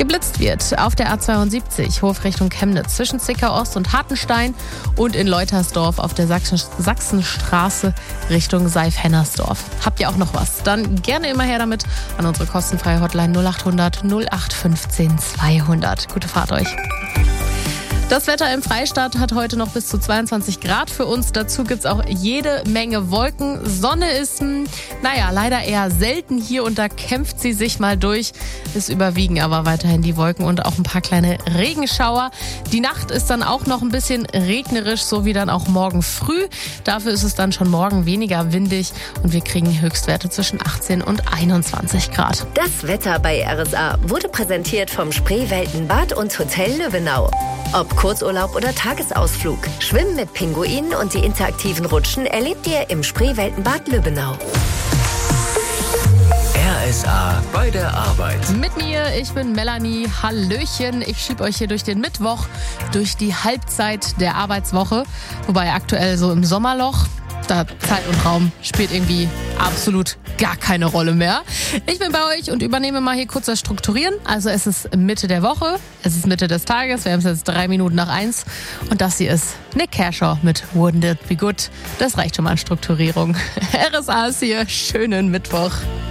Geblitzt wird auf der A72 Hof Richtung Chemnitz zwischen Zickau Ost und Hartenstein und in Leutersdorf auf der Sachsenstraße Richtung Seif-Hennersdorf. Habt ihr auch noch was? Dann gerne immer her damit an unsere kostenfreie Hotline 0800 0815 200. Gute Fahrt euch. Das Wetter im Freistaat hat heute noch bis zu 22 Grad für uns. Dazu gibt's auch jede Menge Wolken. Sonne ist, leider eher selten hier und da kämpft sie sich mal durch. Es überwiegen aber weiterhin die Wolken und auch ein paar kleine Regenschauer. Die Nacht ist dann auch noch ein bisschen regnerisch, so wie dann auch morgen früh. Dafür ist es dann schon morgen weniger windig und wir kriegen Höchstwerte zwischen 18 und 21 Grad. Das Wetter bei RSA wurde präsentiert vom Spreeweltenbad und Hotel Löwenau. Ob Kurzurlaub oder Tagesausflug, Schwimmen mit Pinguinen und die interaktiven Rutschen erlebt ihr im Spreeweltenbad Löwenau. RSA bei der Arbeit. Mit mir, ich bin Melanie. Hallöchen. Ich schiebe euch hier durch den Mittwoch, durch die Halbzeit der Arbeitswoche. Wobei aktuell so im Sommerloch, da Zeit und Raum spielt irgendwie absolut gar keine Rolle mehr. Ich bin bei euch und übernehme mal hier kurz das Strukturieren. Also es ist Mitte der Woche, es ist Mitte des Tages, wir haben es jetzt 3 Minuten nach 1 und das hier ist Nick Kershaw mit Wouldn't It Be Good. Das reicht schon mal an Strukturierung. RSA ist hier, schönen Mittwoch.